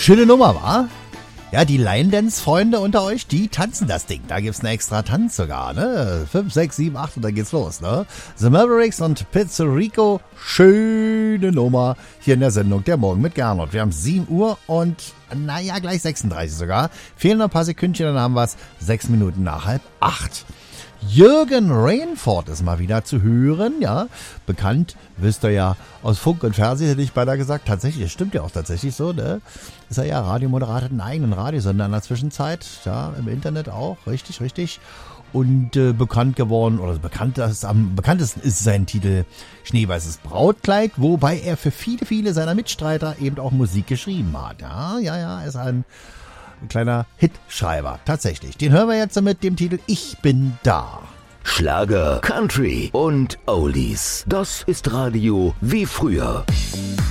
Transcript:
Schöne Nummer, wa? Ja, die Line-Dance-Freunde unter euch, die tanzen das Ding. Da gibt's einen extra Tanz sogar, ne? 5, 6, 7, 8 und dann geht's los, ne? The Mavericks und Pizzerico. Schöne Nummer hier in der Sendung Der Morgen mit Gernot. Wir haben 7 Uhr und, naja, gleich 36 sogar. Fehlen noch ein paar Sekündchen, dann haben wir's 6 Minuten nach 7:30. Jürgen Rainford ist mal wieder zu hören, ja, bekannt, wisst ihr ja, aus Funk und Fernsehen, hätte ich beinahe gesagt, tatsächlich, das stimmt ja auch tatsächlich so, ne, ist er ja Radiomoderator, hat einen eigenen Radiosender in der Zwischenzeit, ja, im Internet auch, richtig, und bekannt geworden, oder am bekanntesten ist sein Titel Schneeweißes Brautkleid, wobei er für viele seiner Mitstreiter eben auch Musik geschrieben hat, ja, er ist ein kleiner Hitschreiber, tatsächlich. Den hören wir jetzt mit dem Titel Ich bin da. Schlager, Country und Oldies. Das ist Radio wie früher.